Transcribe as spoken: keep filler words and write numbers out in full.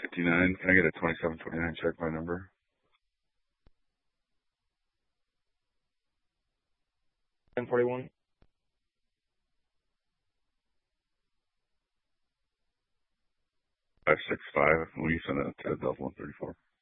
fifty-nine. Can I get a twenty-seven twenty-nine check my number? ten forty-one. five six five. Will you send that to Delta one thirty-four?